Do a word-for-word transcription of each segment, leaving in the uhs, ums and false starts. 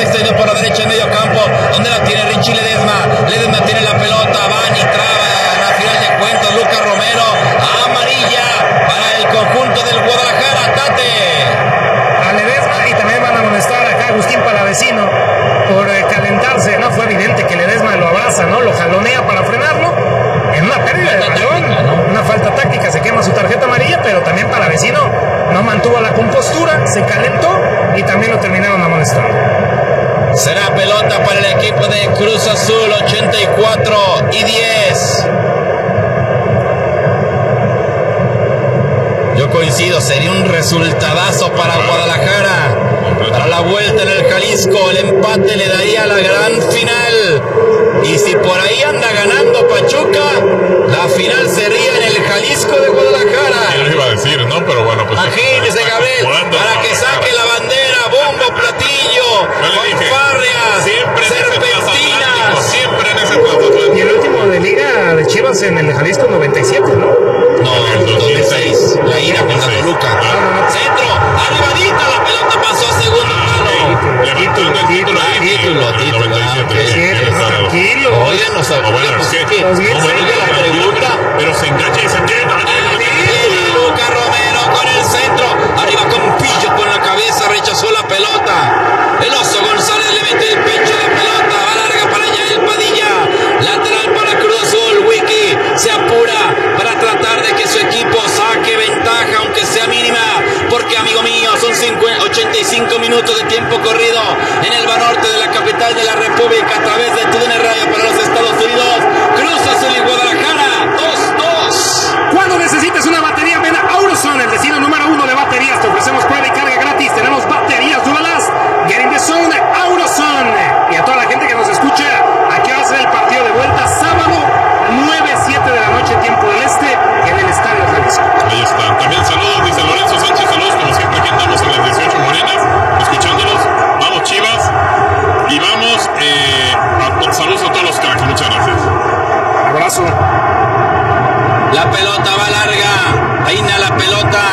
pelota extendida por la derecha en medio campo, donde la tiene Richie Ledesma. Ledesma tiene la pelota, van y traba en la final de cuentas Lucas Romero. Amarilla para el conjunto del Guadalajara. Tate a Ledesma, y también van a amonestar acá a Agustín Palavecino por eh, calentarse. No fue evidente que Ledesma lo abraza, ¿no? Lo jalonea para frenarlo en una pérdida de balón, ¿no? Una falta táctica, se quema su tarjeta amarilla, pero también Palavecino no mantuvo la compostura, se calentó y también lo terminaron amonestando. Será pelota para el equipo de Cruz Azul, ochenta y cuatro y diez. Yo coincido, sería un resultadazo para Guadalajara. Para la vuelta en el Jalisco, el empate le daría la gran final. Y si por ahí anda ganando Pachuca, la final sería en el Jalisco de Guadalajara. Yo lo iba a decir, ¿no? Pero bueno, pues... Imagínese, Gabriel, para que saque la bandera, bombo, platillo, fanfarrias, serpentinas. Siempre en ese plato. Y el último de liga de Chivas en el Jalisco noventa y siete, ¿no? No, en el dos mil seis, la ira contra Toluca. Centro, arribadita, la pelota pasó a segundo palo. Levantó el título, título, título. Tranquilo. Oigan, nos Bueno, que que nos viene la pregunta. Pero se engancha y se queda. Lucas Romero con el centro. Arriba con Pillo con la cabeza, rechazó la pelota. El Oso González le mete el pecho a la pelota. Va larga para allá el Padilla. Lateral para Cruz Azul. Wiki se apura para tratar de que su equipo saque ventaja, aunque sea mínima. Porque, amigo mío, son ochenta y cinco minutos de tiempo corrido en el Banorte de la capital de la República a través de T D N Radio para los Estados Unidos. Cruz Azul y Guadalajara, dos dos. Cuando necesites una batería, ven a Auroson, el destino número uno de baterías. Te ofrecemos prueba y carga gratis. Tenemos baterías Duralast. Get in the zone, Auroson. Y a toda la gente que nos escucha, aquí va a ser el partido de vuelta sábado nueve siete de la noche, tiempo del este, en el Estadio Jalisco. Ahí está. También saludos, dice Lorenzo Sánchez. Saludos, como siempre, aquí andamos en las dieciocho Morenas, escuchándonos. Vamos, Chivas. Y vamos, eh, a, saludos a todos los cracks. Muchas gracias. Abrazo. La pelota va larga. Peina la pelota.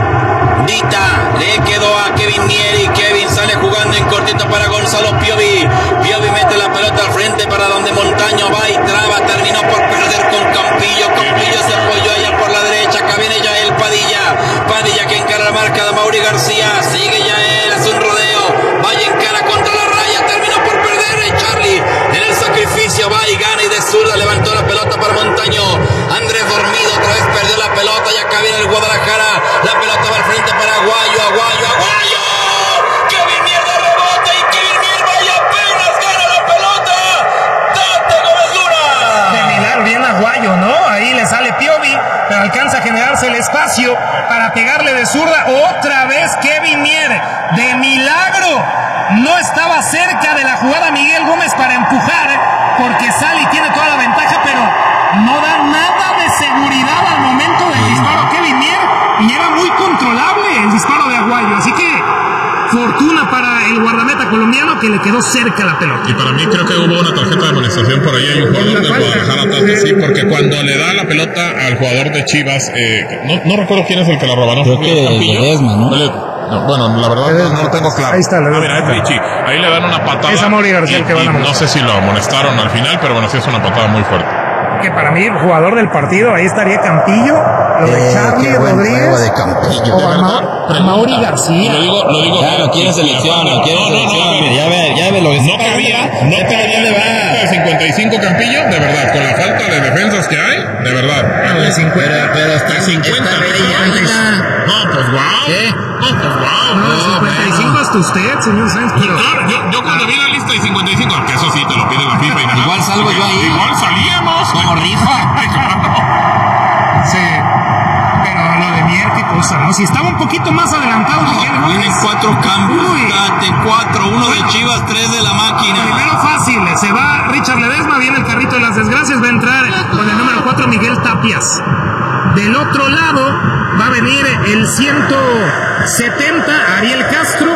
Dita le quedó a Kevin Mier y Kevin sale jugando en cortito para Gonzalo Piovi. Piovi mete la pelota al frente para donde Montaño va y traba. Terminó por perder con Campillo. Campillo se apoyó allá por la derecha. Acá viene ya el Padilla. Padilla que encara la marca de Mauri García. Sigue ya él, hace un rodeo. Vaya en cara contra la raya. Terminó por perder Charlie. En el sacrificio va y gana y de zurda levantó la pelota para Montaño. Andrés dormido otra vez perdió la pelota y acá viene el Guadalajara. La pelota va al frente para Aguayo, Aguayo, Aguayo. Kevin Mier de rebote y Kevin Mier vaya apenas gana la pelota. Tate Gómez Luna. De milagro, bien Aguayo, ¿no? Ahí le sale Piovi, pero alcanza a generarse el espacio para pegarle de zurda. Otra vez Kevin Mier, de milagro. No estaba cerca de la jugada Miguel Gómez para empujar, porque sale y tiene toda la ventaja, pero no da nada de seguridad al momento del disparo Kevin Mier, y era muy controlable el disparo de Aguayo, así que fortuna para el guardameta colombiano que le quedó cerca la pelota. Y para mí creo que hubo una tarjeta de amonestación por ahí. Hay un jugador del Guadalajara, Tate, sí, porque cuando le da la pelota al jugador de Chivas, eh, no, no recuerdo quién es el que la roba, ¿no? Creo que Ledesma, ¿no? No, bueno, la verdad no, no lo tengo claro. Ahí está, ah, mira, es Richie. Ahí le dan una patada. Es a Mauri García y, el que van a y no sé si lo amonestaron al final, pero bueno, sí es una patada muy fuerte. Que para mí, jugador del partido, ahí estaría Campillo, lo de Eh, Charlie qué buen Rodríguez, juego de Campillo. o a Ma- a Mauri García. Lo digo, lo digo. Ya lo quiere selección, lo quiere No, no, selección. no, Mira, ya ve, ya ve lo que No cabía, no cabía ¿dónde va? de cincuenta y cinco Campillo, de verdad, con la falta de defensas que hay, de verdad. No, de cincuenta. Pero, pero está, De cincuenta, está ¿no? brillante. No, pues wow. ¿Qué? No, pues wow. No, cincuenta y cinco hasta usted, señor Sáenz, pero... Yo, yo, yo cuando vi la lista de cincuenta y cinco, que eso sí te lo pide la FIFA y nada. Igual salgo yo ahí. Igual salíamos. Como rifa. Sí, pero lo de Mier, qué cosa, ¿no? Si estaba un poquito más adelantado Miguel Tiene Gómez. cuatro cambios. Uy. Tate, cuatro. Uno de Chivas, tres de la máquina. Primero fácil, se va Richard Ledesma, viene el carrito de las desgracias, va a entrar con el número cuatro Miguel Tapias. Del otro lado va a venir el ciento setenta Ariel Castro.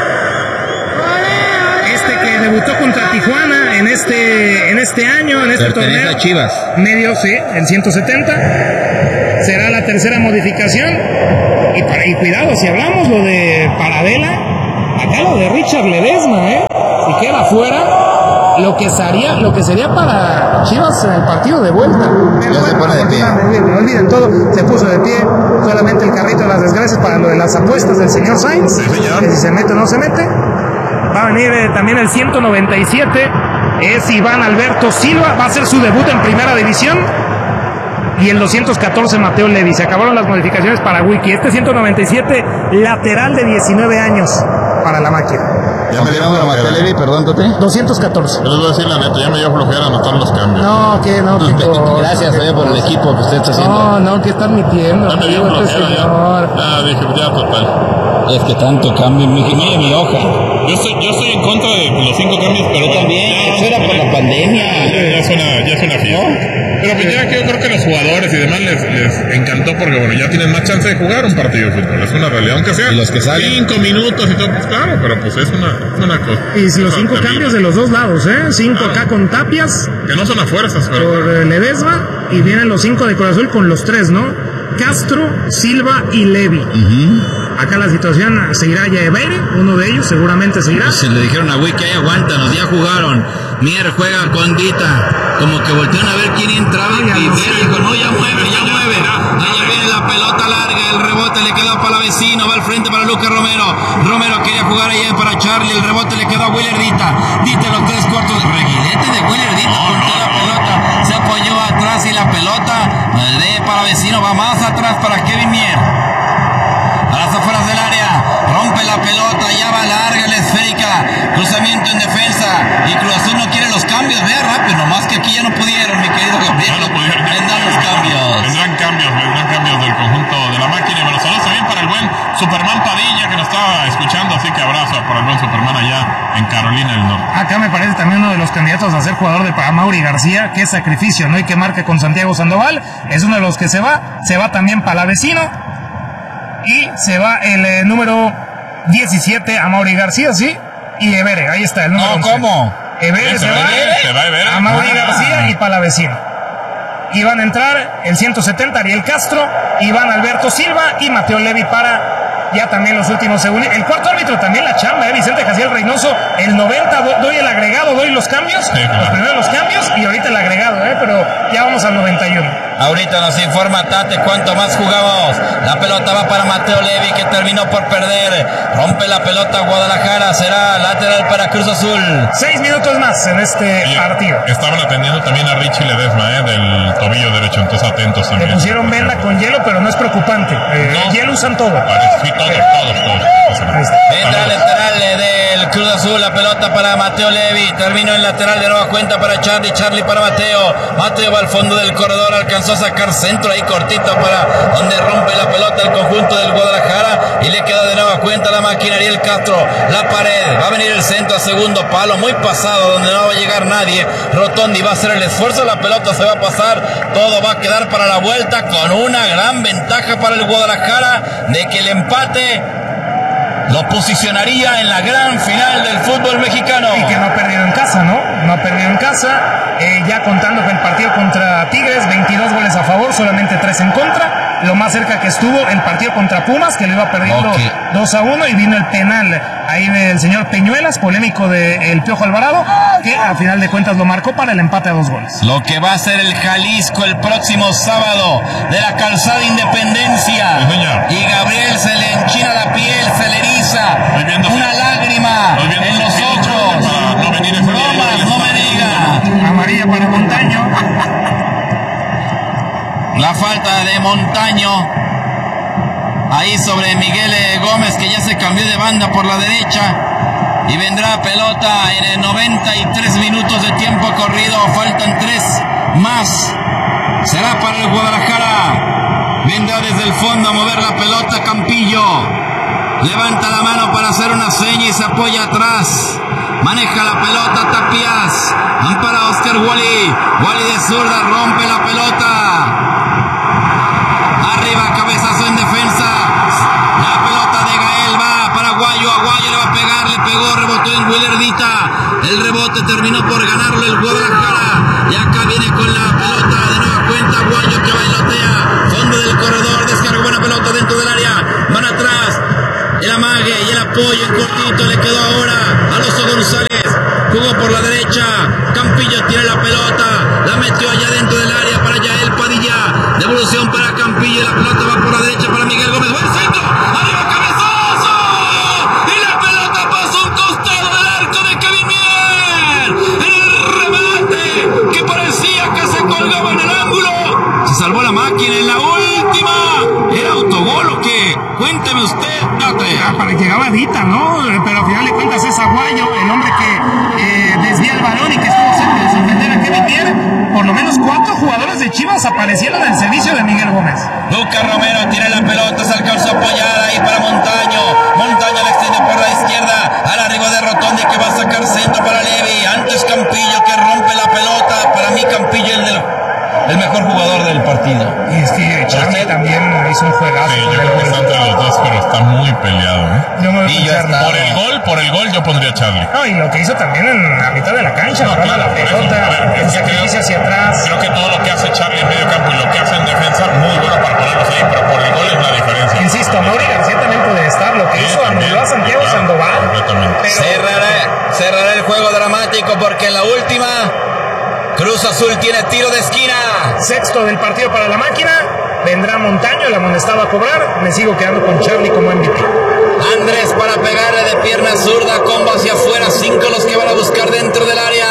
Este que debutó contra Tijuana en este, en este año, en este Pertenece torneo. a Chivas. Medio, sí, el ciento setenta. Será la tercera modificación. Y, y cuidado, si hablamos lo de Paradela, acá lo de Richard Ledesma, ¿eh? Si queda fuera, lo que sería, lo que sería para Chivas en el partido de vuelta. Ya se pone de pie. No olviden todo, se puso de pie, solamente el carrito de las desgracias para lo de las apuestas del señor Sainz, Sí, señor. que si se mete o no se mete. Va a venir eh, también el ciento noventa y siete, es Iván Alberto Silva, va a hacer su debut en primera división. Y el doscientos catorce Mateo Levi. Se acabaron las modificaciones para Wiki. Este ciento noventa y siete, lateral de diecinueve años para la máquina. Ya me dio Confirmando a Mateo flojera. Levi, perdón, Tote. doscientos catorce. Yo les voy a decir la neta, ya me dio flojera anotar los cambios. No, que no, que co- Gracias, oye, por el equipo que usted está haciendo. No, no, que está admitiendo. Ya me dio Digo, este flojera, señor. ya. Ya dije, ya total. Es que tanto cambio. Mire mi, mi hoja. Yo estoy, yo estoy en contra de los cinco cambios, pero Yo bueno, también. ya- Eso era por la pandemia. Ya, ya es una, ya es una fiesta. Pero pues ya que yo creo que los jugadores y demás les, les encantó porque bueno, ya tienen más chance de jugar un partido de fútbol, es una realidad, aunque sea Y los que salen. cinco minutos y todo, pues claro, pero pues es una, es una cosa. Y si los cinco Terrible. cambios de los dos lados, ¿eh? Cinco acá con Tapias, Que no son a fuerzas, pero por eh, Ledesma, y vienen los cinco de Cruz Azul con los tres, ¿no? Castro, Silva y Levi. Acá la situación seguirá Yaebeire, uno de ellos seguramente seguirá. Se le dijeron a Wiki, ahí aguántanos, ya jugaron. Mier juega con Dita. Como que voltearon a ver quién entraba y Ya no sé. Vera dijo, no, ya mueve, ya mueve. Allá viene la pelota larga, el rebote le quedó para la vecino, va al frente para Lucas Romero. Romero quería jugar allá para Charlie, el rebote le quedó a Willer Dita. Dita los tres cuartos, reguilete de Willer Dita, volteó la pelota, se apoyó atrás y la pelota de para vecino, va más atrás para Kevin Mier. A las afueras del área, rompe la pelota, ya va larga la esférica, cruzamiento en defensa, y Cruz Azul no quiere los cambios, vea rápido, nomás que aquí ya no pudieron, mi querido Gabriel, ya no pudieron. vendrán los cambios. vendrán cambios, vendrán cambios del conjunto de la máquina. Y bueno, saludos también para el buen Superman Padilla que nos estaba escuchando, así que abrazo para el buen Superman allá en Carolina del Norte. Acá me parece también uno de los candidatos a ser jugador de para Mauri García, que es sacrificio, ¿no? Y que marca con Santiago Sandoval, es uno de los que se va, se va también Palavecino, y se va el eh, número diecisiete a Mauri García, ¿sí? Y Evere, ahí está el número No, once. ¿cómo? Evere Sí, se, se va, va Evere, se va Evere. a Mauri Ah. García y Palavecino. Y van a entrar el ciento setenta Ariel Castro, Iván Alberto Silva y Mateo Levi para ya también los últimos segundos. El cuarto árbitro también la chamba, ¿eh? Vicente Jaciel Reynoso. El noventa do- doy el agregado, doy los cambios, Sí, claro. los primeros los cambios y ahorita el agregado, ¿eh? Pero ya vamos al noventa y uno. Ahorita nos informa Tate cuánto más jugamos. La pelota va para Mateo Levi, que terminó por perder. Rompe la pelota Guadalajara, será lateral para Cruz Azul. Seis minutos más en este Oye, partido. estaban atendiendo también a Richie Ledesma, eh, del tobillo derecho, entonces atentos Le también. pusieron venda con hielo, pero no es preocupante. Eh, No. Hielo usan todo. Parece- Sí, todos, todos, todos. Ahí está. Vendrá lateral del Cruz Azul, la pelota para Mateo Levi, terminó en lateral de nueva cuenta para Charlie, Charlie para Mateo, Mateo va al fondo del corredor, alcanzó a sacar centro ahí cortito para donde rompe la pelota el conjunto del Guadalajara y le queda de nueva cuenta la máquina Ariel Castro, la pared, va a venir el centro a segundo palo, muy pasado donde no va a llegar nadie, Rotondi va a hacer el esfuerzo, la pelota se va a pasar, todo va a quedar para la vuelta con una gran ventaja para el Guadalajara de que el empate lo posicionaría en la gran final del fútbol mexicano. Y que no ha perdido en casa, ¿no? No ha perdido en casa. Eh, ya contando que el partido contra Tigres, veintidós goles a favor, solamente tres en contra. Lo más cerca que estuvo el partido contra Pumas, que lo iba perdiendo Ok. dos a uno, y vino el penal ahí del señor Peñuelas, polémico del Piojo Alvarado, que a final de cuentas lo marcó para el empate a dos goles. Lo que va a ser el Jalisco el próximo sábado de la Calzada Independencia. Sí, señor. Y Gabriel se le enchina la piel, se le eriza Estoy viendo- una lágrima Estoy viendo en los si- ojos. para no venir ese día. Bromas, no me diga. Amarilla para Montaño. La falta de Montaño ahí sobre Miguel eh, Gómez, que ya se cambió de banda por la derecha, y vendrá pelota en el noventa y tres minutos de tiempo corrido, faltan tres más, será para el Guadalajara, vendrá desde el fondo a mover la pelota Campillo, levanta la mano para hacer una seña y se apoya atrás, maneja la pelota Tapias, ampara a Oscar Wally, Wally de zurda rompe la pelota. Arriba, cabezazo en defensa. La pelota de Gael va para Aguayo. Aguayo le va a pegar, le pegó, rebotó en Willerdita. El rebote terminó por ganarlo el Guadalajara. Y acá viene con la pelota de nueva cuenta. Aguayo que bailotea. Fondo del corredor, descarga buena pelota dentro del área. Van atrás. El amague y el apoyo en cortito le quedó ahora a Alonso González. jugó por la derecha, Campillo tiene la pelota, la metió allá dentro del área para Yael Padilla, devolución para Campillo, la pelota va por la derecha para Miguel Gómez, buen centro, arriba cabezazo, y la pelota pasa un costado del arco de Kevin Mier, en el remate, que parecía que se colgaba en el ángulo, se salvó la máquina en la última, era autogol o qué, cuénteme usted, Tate. Ah, para llegaba Dita, ¿no? Pero al final de cuentas es Aguayo, el hombre que eh, desvía el balón y que estuvo cerca de sorprender a Kevin Mier. Por lo menos cuatro jugadores de Chivas aparecieron en el servicio de Miguel Gómez. Lucas Romero tiene la pelota, se alcanzó a apoyar ahí para Montaño. Montaño le extiende por la izquierda al arribo de Rotondi que va a sacar centro para Levi. Antes Campillo que rompe la pelota. Para mí Campillo el, del, el mejor jugador del partido. Y es que Charlie también hizo un juegazo. Sí, yo creo que está entre los dos, pero está muy peleado, ¿eh? Yo me voy Y yo a está- Por el gol, por el gol yo pondría a Charlie. No, y lo que hizo también en la mitad de la cancha, No, roba claro, la por eso, pelota, a ver, el es que sacrificio creo- hacia atrás. Creo que todo lo que hace Charlie en medio campo y lo que hace en defensa, muy bueno para ponerlos ahí, pero por el gol es la diferencia. Insisto, Mauri García también puede estar. Lo que Sí, hizo también, anuló a Santiago claro, Sandoval. completamente. Pero Cerrará, cerrará el juego dramático porque en la última Cruz Azul tiene tiro de esquina. sexto del partido para la máquina. Vendrá Montaño, la amonestado a cobrar. Me sigo quedando con Charlie como M V P. Andrés para pegarle de pierna zurda, combo hacia afuera, cinco los que van a buscar dentro del área.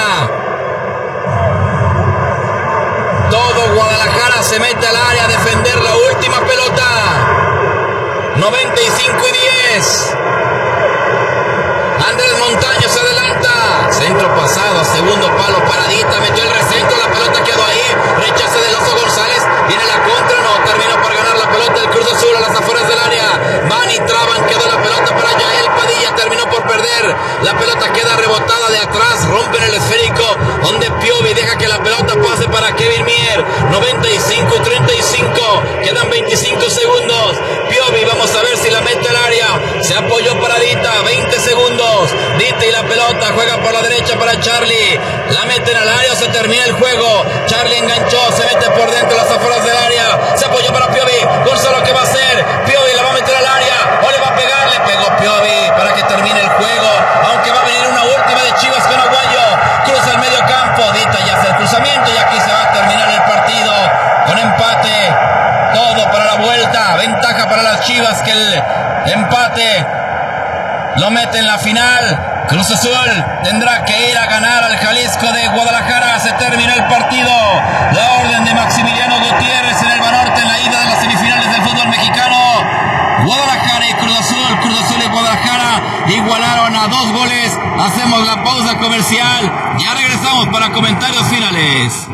Todo Guadalajara se mete al área a defender la última pelota. noventa y cinco y diez. Andrés Montaño se adelanta. Centro pasado a segundo palo, paradita, metió el recentro, la pelota quedó ahí. Rechace del Oso González. Viene la contra, no, termina por ganar la pelota el Cruz Azul a las afueras del área. Van y traban, quedó la pelota para Yael Padilla, terminó por perder. La pelota queda rebotada de atrás, rompen el esférico, donde Piovi deja que la pelota pase para Kevin Mier. noventa y cinco treinta y cinco, quedan veinticinco segundos. Piovi, vamos a ver si la mete al área. Se apoyó para Dita, veinte segundos. Dita y la pelota, juega por la derecha para Charlie. La meten al área, se termina el juego. Charlie enganchó, se mete por dentro, las afueras del área. Se apoyó para Piovi. Gonzalo, ¿qué va a hacer? Piovi la va a meter al área. O le va a pegar, le pegó Piovi para que termine el juego. Aunque va a venir una última de Chivas con Aguayo. Cruza el medio campo. Dita ya hace el cruzamiento y aquí se va a terminar el partido con empate. Todo para la vuelta. Ventaja para las Chivas que el empate lo mete en la final. Cruz Azul tendrá que ir a ganar al Jalisco de Guadalajara. Se terminó el partido. La orden de Maximiliano Gutiérrez en el Banorte en la ida de las semifinales del fútbol mexicano. Guadalajara y Cruz Azul. Cruz Azul y Guadalajara igualaron a dos goles. Hacemos la pausa comercial. Ya regresamos para comentarios finales.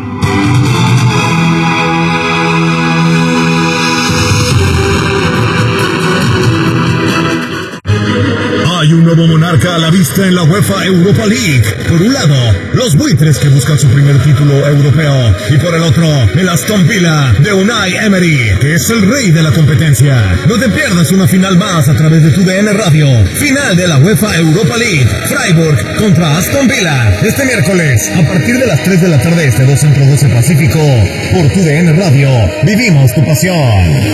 Hay un nuevo monarca a la vista en la UEFA Europa League. Por un lado, los buitres que buscan su primer título europeo. Y por el otro, el Aston Villa de Unai Emery, que es el rey de la competencia. No te pierdas una final más a través de tu D N Radio. Final de la UEFA Europa League. Freiburg contra Aston Villa. Este miércoles, a partir de las tres de la tarde, este dos Centro doce Pacífico. Por tu D N Radio. Vivimos tu pasión.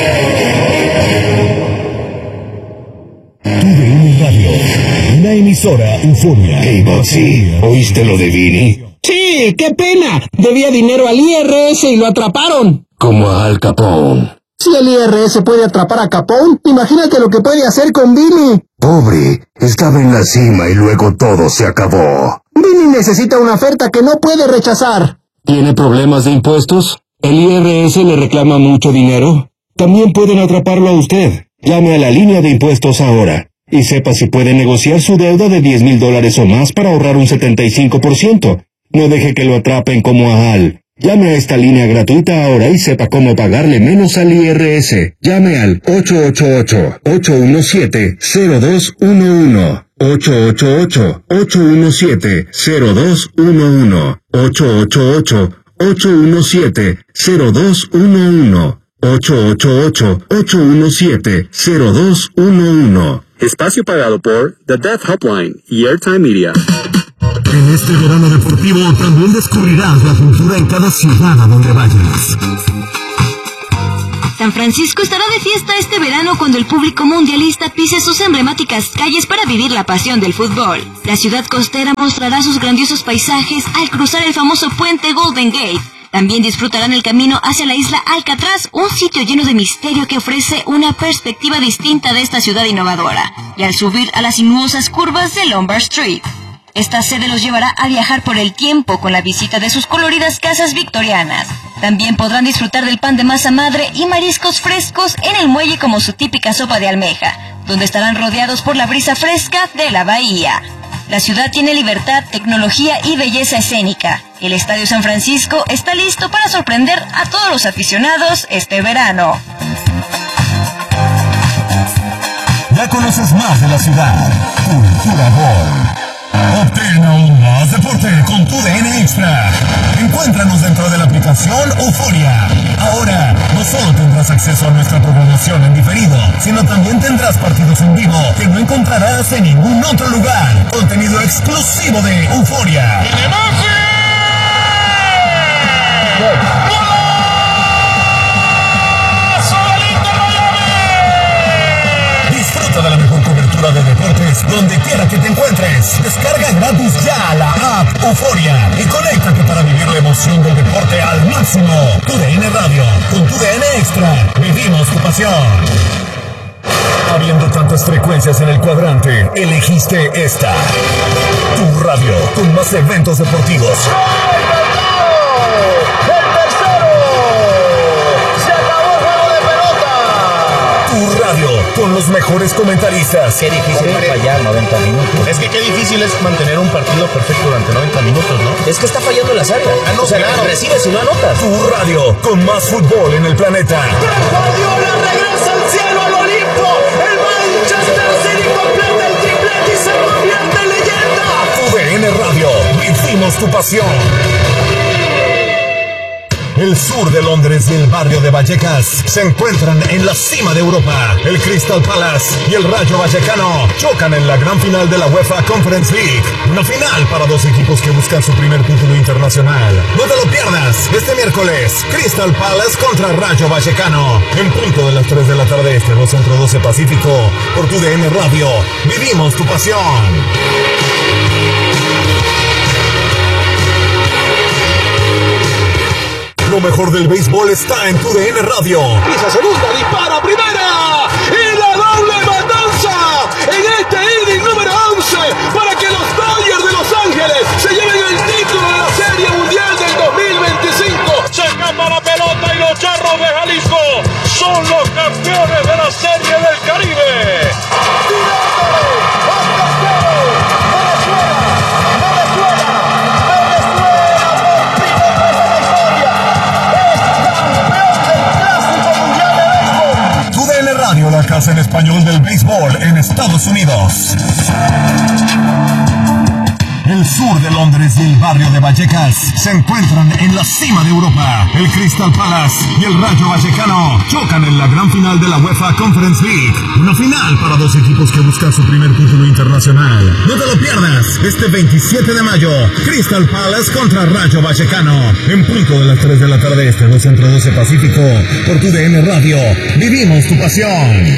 Tu D N Radio, una emisora Euforia. Hey, Boxy, ¿oíste lo de Vini? Sí, qué pena. Debía dinero al I R S y lo atraparon. Como a Al Capone. Si el I R S puede atrapar a Capone, imagínate lo que puede hacer con Billy. Pobre, estaba en la cima y luego todo se acabó. Billy necesita una oferta que no puede rechazar. ¿Tiene problemas de impuestos? ¿El I R S le reclama mucho dinero? También pueden atraparlo a usted. Llame a la línea de impuestos ahora y sepa si puede negociar su deuda de diez mil dólares o más para ahorrar un setenta y cinco por ciento. No deje que lo atrapen como a Al. Llame a esta línea gratuita ahora y sepa cómo pagarle menos al I R S. Llame al ocho ocho ocho, ocho uno siete, cero dos uno uno. ocho ocho ocho, ocho uno siete, cero dos uno uno. ocho ocho ocho, ocho uno siete, cero dos uno uno. ocho ocho ocho, ocho uno siete, cero dos uno uno. Espacio pagado por The Death Hotline y Airtime Media. En este verano deportivo también descubrirás la cultura en cada ciudad a donde vayas. San Francisco estará de fiesta este verano cuando el público mundialista pise sus emblemáticas calles para vivir la pasión del fútbol. La ciudad costera mostrará sus grandiosos paisajes al cruzar el famoso puente Golden Gate. También disfrutarán el camino hacia la isla Alcatraz, un sitio lleno de misterio que ofrece una perspectiva distinta de esta ciudad innovadora. Y al subir a las sinuosas curvas de Lombard Street. Esta sede los llevará a viajar por el tiempo con la visita de sus coloridas casas victorianas. También podrán disfrutar del pan de masa madre y mariscos frescos en el muelle como su típica sopa de almeja, donde estarán rodeados por la brisa fresca de la bahía. La ciudad tiene libertad, tecnología y belleza escénica. El Estadio San Francisco está listo para sorprender a todos los aficionados este verano. Ya conoces más de la ciudad. Cultura Gol. Obtén aún más deporte con tu D N Extra. Encuéntranos dentro de la aplicación Euforia. Ahora, no solo tendrás acceso a nuestra programación en diferido, sino también tendrás partidos en vivo que no encontrarás en ningún otro lugar. Contenido exclusivo de Euforia. Disfruta de la mejor cobertura de deportes donde quiera que te encuentres. Descarga gratis ya la app Euforia y conéctate para vivir la emoción del deporte al máximo. Tu D N Radio, con tu D N Extra, vivimos tu pasión. Habiendo tantas frecuencias en el cuadrante, elegiste esta. Tu radio, con más eventos deportivos. Tu radio, con los mejores comentaristas. Qué difícil es fallar noventa minutos. Es que qué difícil es mantener un partido perfecto durante noventa minutos, ¿no? Es que está fallando las áreas. Ah, no, o sea, claro. recibes y no anotas. Tu radio, con más fútbol en el planeta. Guardiola regresa al cielo, al Olimpo. El Manchester City completa el triplete y se convierte en leyenda. Tu D N Radio, vivimos tu pasión. El sur de Londres y el barrio de Vallecas se encuentran en la cima de Europa. El Crystal Palace y el Rayo Vallecano chocan en la gran final de la UEFA Conference League. Una final para dos equipos que buscan su primer título internacional. No te lo pierdas. Este miércoles, Crystal Palace contra Rayo Vallecano. En punto de las tres de la tarde este, dos Centro doce Pacífico. Por tu D N Radio. Vivimos tu pasión. Lo mejor del béisbol está en tu D N Radio. Pisa segunda, dispara primera y la doble matanza en este inning número once para que los Dodgers de Los Ángeles se lleven el título de la Serie Mundial del dos mil veinticinco. Se escapa la pelota y los Charros de Jalisco son los campeones de la Serie del Caribe. La casa en español del béisbol en Estados Unidos. El sur de Londres y el barrio de Vallecas se encuentran en la cima de Europa. El Crystal Palace y el Rayo Vallecano chocan en la gran final de la UEFA Conference League. Una final para dos equipos que buscan su primer título internacional. No te lo pierdas. Este veintisiete de mayo, Crystal Palace contra Rayo Vallecano. En punto de las tres de la tarde este, dos Centro doce Pacífico. Por tu D N Radio. Vivimos tu pasión.